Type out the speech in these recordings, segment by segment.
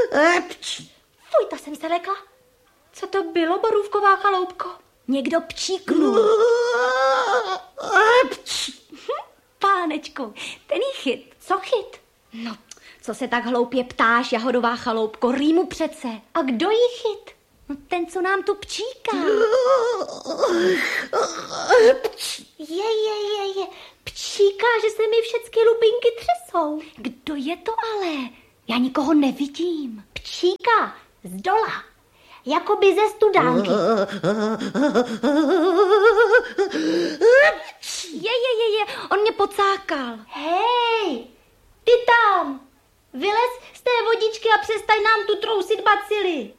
Fuj, ta jsem se lekla. Co to bylo, borůvková chaloupko? Někdo pčíknul. Pánečku, ten jí chyt. Co chyt? No, co se tak hloupě ptáš, jahodová chaloupko, rýmu přece. A kdo jí chyt? No ten, co nám tu pčíká. Je. Pčíká, že se mi všechny lupinky třesou. Kdo je to ale? Já nikoho nevidím. Pčíká z dola. Jakoby ze studánky. Je, on mě pocákal. Hej, ty tam, vylez z té vodičky a přestaň nám tu trousit bacily.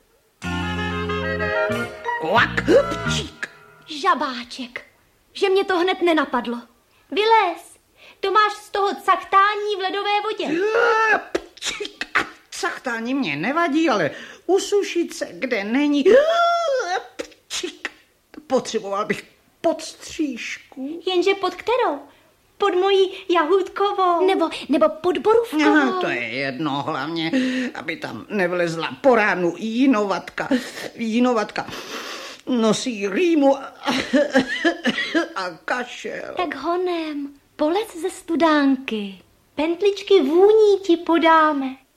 Kvak, pčík. Žabáček, že mě to hned nenapadlo. Vylez, to máš z toho cachtání v ledové vodě. Pčík, a cachtání mě nevadí, ale usušit se, kde není. Pčík, potřeboval bych podstřížku. Jenže pod kterou? Pod mojí jahůdkovou. Nebo pod borůvkovou. Aha, to je jedno, hlavně, aby tam nevlezla po ránu Jinovatka nosí rýmu a kašel. Tak honem, polez ze studánky. Pentličky vůní ti podáme.